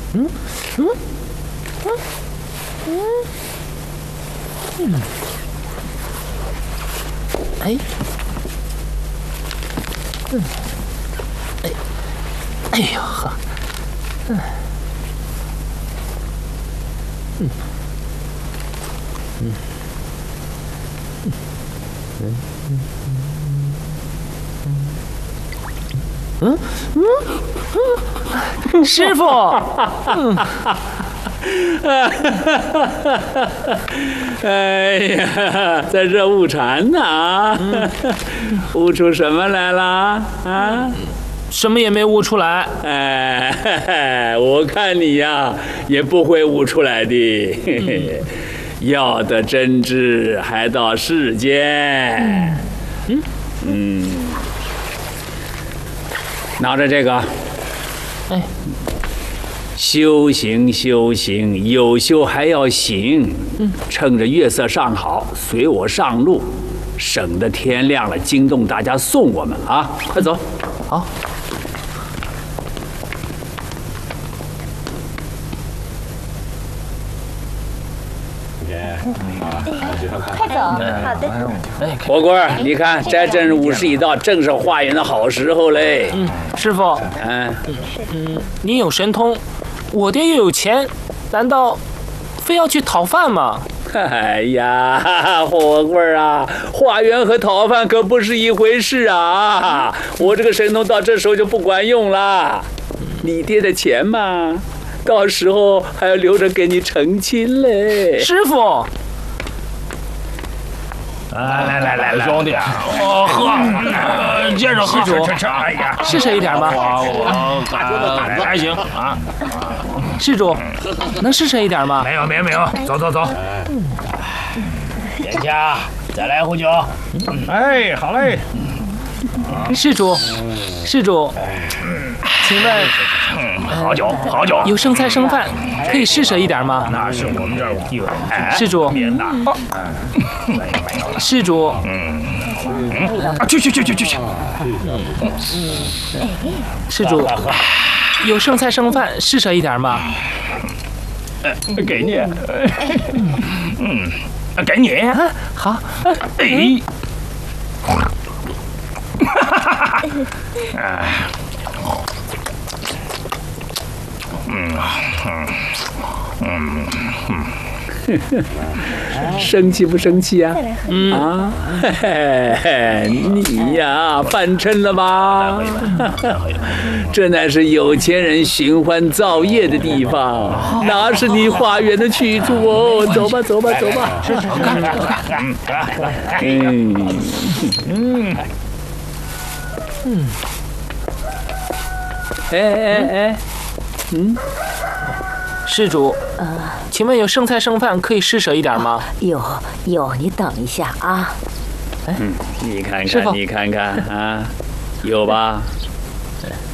哎，哎呀呵，师傅， 哎呀，在这悟禅呢，悟出什么来了啊？ 什么也没悟出来。 哎，我看你呀，也不会悟出来的。要的真知，还到世间。拿着这个。 哎。 修行，修行，有修还要行。趁着月色尚好，随我上路，省得天亮了惊动大家送我们啊！快走。 好。 快走，好的。 火锅，你看，这正是午时已到，正是化缘的好时候嘞。 师傅，你有神通，我爹又有钱，难道非要去讨饭吗？ 哎呀，火锅啊，化缘和讨饭可不是一回事啊！我这个神通到这时候就不管用了。你爹的钱嘛，到时候还要留着给你成亲嘞。 师傅。 来，兄弟，喝，接着喝，吃，哎呀， 施舍一点吗？ 我还行啊。 施主，能施舍一点吗？ 没有，走。眼下再来壶酒。哎，好嘞。 施主，请问， 好酒， 有剩菜剩饭，可以施舍一点吗？ 那是我们这儿地位。 施主，施主， 去。 施主，有剩菜剩饭，施舍一点吗？ 给你。给你。 好。 哎。 生气不生气啊？你呀，犯嗔了吧？这乃是有钱人寻欢造业的地方，哪是你化缘的去处哦？走吧。哎， 施主，请问有剩菜剩饭可以施舍一点吗？ 有，你等一下啊。 你看看啊，有吧？